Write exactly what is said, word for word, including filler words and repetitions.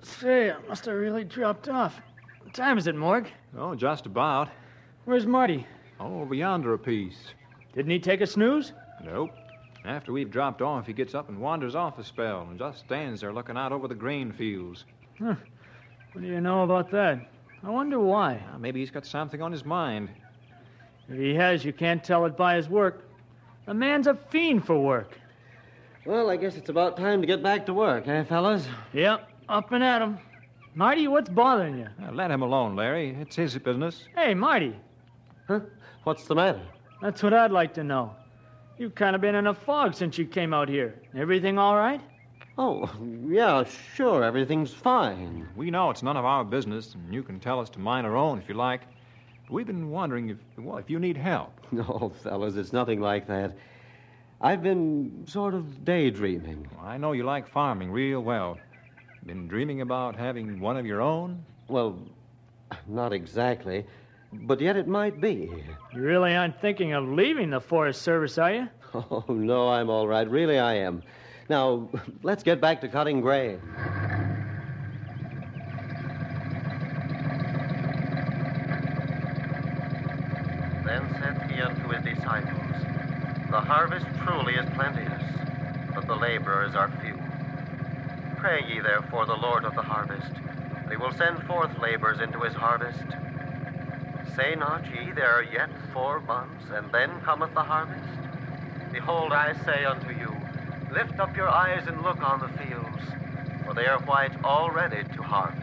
Say, I must have really dropped off. What time is it, Morg? Oh, just about. Where's Marty? Oh, over yonder a piece. Didn't he take a snooze? Nope. After we've dropped off, he gets up and wanders off a spell and just stands there looking out over the grain fields. Huh. What do you know about that? I wonder why. Uh, maybe he's got something on his mind. If he has, you can't tell it by his work. The man's a fiend for work. Well, I guess it's about time to get back to work, eh, fellas? Yep, up and at 'em. Marty, what's bothering you? Uh, let him alone, Larry. It's his business. Hey, Marty. Huh? What's the matter? That's what I'd like to know. You've kind of been in a fog since you came out here. Everything all right? Oh, yeah, sure, everything's fine. We know it's none of our business, and you can tell us to mind our own if you like. But we've been wondering if, well, if you need help. No, fellas, it's nothing like that. I've been sort of daydreaming. Well, I know you like farming real well. Been dreaming about having one of your own? Well, not exactly, but yet it might be. You really aren't thinking of leaving the Forest Service, are you? Oh, no, I'm all right. Really, I am. Now, let's get back to cutting grain. Then said he unto his disciples, The harvest truly is plenteous, but the laborers are few. Pray ye therefore the Lord of the harvest, that he will send forth laborers into his harvest. Say not ye, there are yet four months, and then cometh the harvest? Behold, I say unto you, lift up your eyes and look on the fields, for they are white already to harvest.